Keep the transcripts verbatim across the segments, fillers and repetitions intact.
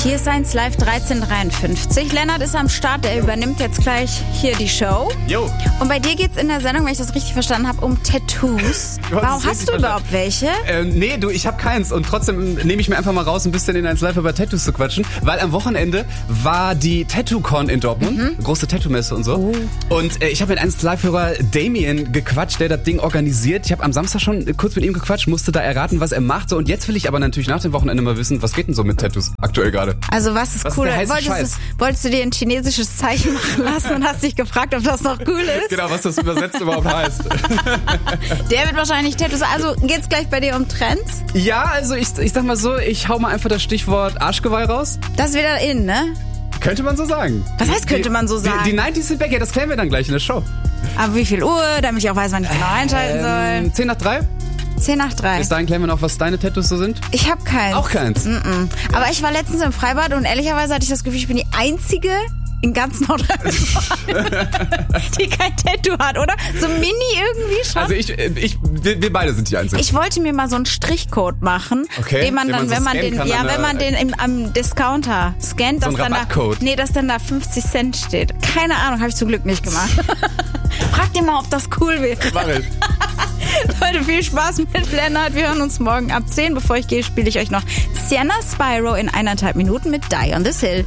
Hier ist eins Live dreizehn Uhr dreiundfünfzig. Lennart ist am Start, der übernimmt jetzt gleich hier die Show. Jo. Und bei dir geht's in der Sendung, wenn ich das richtig verstanden habe, um Tattoos. Warum hast du überhaupt welche? Äh, nee, du, ich habe keins. Und trotzdem nehme ich mir einfach mal raus, ein bisschen in eins Live über Tattoos zu quatschen. Weil am Wochenende war die Tattoo-Con in Dortmund. Mhm. Große Tattoo-Messe und so. Oh. Und äh, ich habe mit eins Live-Hörer Damien gequatscht, der das Ding organisiert. Ich habe am Samstag schon kurz mit ihm gequatscht, musste da erraten, was er macht. So, und jetzt will ich aber natürlich nach dem Wochenende mal wissen, was geht denn so mit Tattoos aktuell gerade? Also was ist was cool? Ist wolltest, du, wolltest du dir ein chinesisches Zeichen machen lassen und hast dich gefragt, ob das noch cool ist? Genau, was das übersetzt überhaupt heißt. Der wird wahrscheinlich Tattoos. Also geht's gleich bei dir um Trends? Ja, also ich, ich sag mal so, ich hau mal einfach das Stichwort Arschgeweih raus. Das ist wieder in, ne? Könnte man so sagen. Was heißt, könnte die, man so sagen? Die, die neunziger sind weg, ja, das klären wir dann gleich in der Show. Aber wie viel Uhr, damit ich auch weiß, wann ich genau einschalten ähm, soll? zehn nach drei? zehn nach drei. Bis dahin klären wir noch, was deine Tattoos so sind. Ich hab keins. Auch keins? Mm-mm. Aber ich war letztens im Freibad und ehrlicherweise hatte ich das Gefühl, ich bin die Einzige in ganz Nordrhein-Westfalen, die kein Tattoo hat, oder? So mini irgendwie schon. Also ich, ich wir, wir beide sind die Einzigen. Ich wollte mir mal so einen Strichcode machen, okay, den man den dann, man so wenn man den, kann, ja, dann, wenn man den im, am Discounter scannt, so dass dann da, nee, dass dann da fünfzig Cent steht. Keine Ahnung, habe ich zum Glück nicht gemacht. Frag dir mal, ob das cool wäre. Mach ich. Leute, viel Spaß mit Lennart. Wir hören uns morgen ab zehn. Bevor ich gehe, spiele ich euch noch Sienna Spyro in eineinhalb Minuten mit Die on this Hill.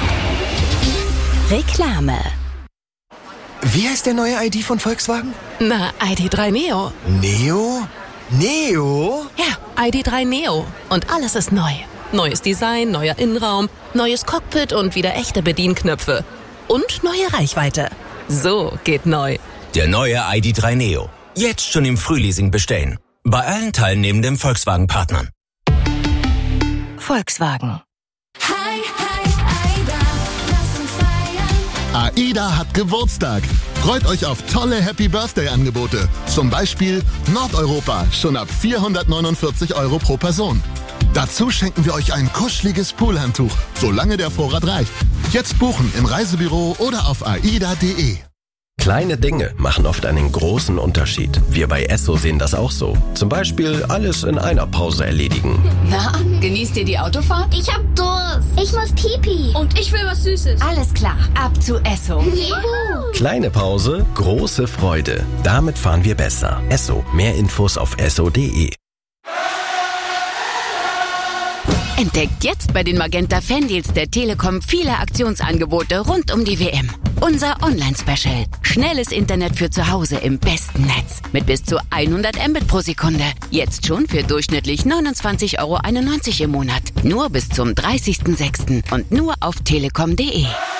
Reklame. Wie heißt der neue I D von Volkswagen? Na, I D drei Neo. Neo? Neo? Ja, I D drei Neo. Und alles ist neu. Neues Design, neuer Innenraum, neues Cockpit und wieder echte Bedienknöpfe. Und neue Reichweite. So geht neu. Der neue I D drei Neo. Jetzt schon im Frühleasing bestellen. Bei allen teilnehmenden Volkswagen-Partnern. Volkswagen. Hi, hi, Aida, lass uns feiern. AIDA hat Geburtstag. Freut euch auf tolle Happy-Birthday-Angebote. Zum Beispiel Nordeuropa, schon ab vierhundertneunundvierzig Euro pro Person. Dazu schenken wir euch ein kuscheliges Poolhandtuch, solange der Vorrat reicht. Jetzt buchen im Reisebüro oder auf aida punkt de. Kleine Dinge machen oft einen großen Unterschied. Wir bei Esso sehen das auch so. Zum Beispiel alles in einer Pause erledigen. Na, genießt ihr die Autofahrt? Ich hab Durst. Ich muss Pipi. Und ich will was Süßes. Alles klar, ab zu Esso. Juhu. Kleine Pause, große Freude. Damit fahren wir besser. Esso. Mehr Infos auf esso punkt de. Entdeckt jetzt bei den Magenta Fandeals der Telekom viele Aktionsangebote rund um die W M. Unser Online-Special. Schnelles Internet für zu Hause im besten Netz. Mit bis zu hundert Mbit pro Sekunde. Jetzt schon für durchschnittlich neunundzwanzig Euro einundneunzig im Monat. Nur bis zum dreißigsten sechsten und nur auf telekom punkt de.